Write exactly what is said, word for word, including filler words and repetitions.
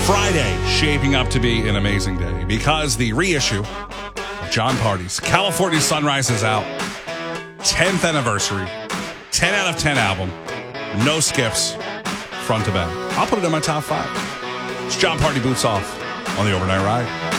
Friday shaping up to be an amazing day because the reissue of Jon Pardi's California Sunrise is out. tenth anniversary. ten out of ten album. No skips. Front to back. I'll put it in my top five. It's Jon Pardi Boots Off on the Overnight Ride.